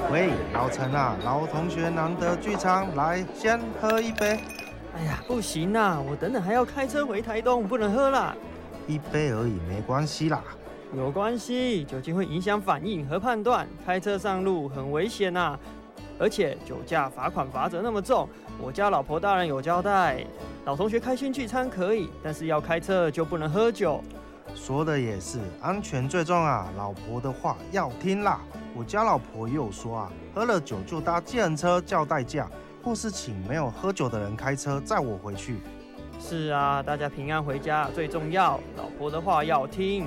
喂，老陈啊，老同学难得聚餐，来先喝一杯。 哎呀，不行啊，我等等还要开车回台东，不能喝啦。 一杯而已，没关系啦。 有关系，酒精会影响反应和判断，开车上路很危险啊。而且酒驾罚款罚则那么重，我家老婆大人有交代，老同学开心聚餐可以，但是要开车就不能喝酒。 说的也是，安全最重啊，老婆的话要听啦。我家老婆也有说啊，喝了酒就搭计程车叫代驾，或是请没有喝酒的人开车载我回去。 是啊，大家平安回家最重要，老婆的话要听。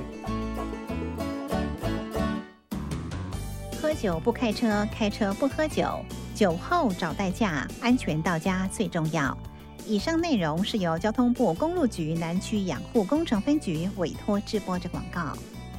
喝酒不开车，开车不喝酒，酒后找代驾，安全到家最重要。以上内容是由交通部公路局南区养护工程分局委托制播的广告。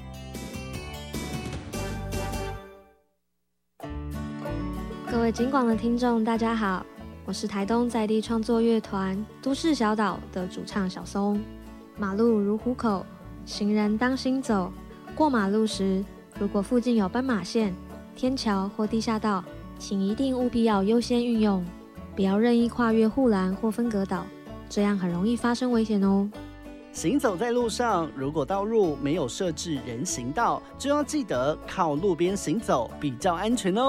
各位警广的听众，大家好，我是台东在地创作乐团都市小岛的主唱小松。马路如虎口，行人当心走。过马路时，如果附近有斑马线、天桥或地下道，请一定务必要优先运用，不要任意跨越护栏或分隔岛，这样很容易发生危险哦。 行走在路上，如果道路没有设置人行道，就要记得靠路边行走，比较安全哦。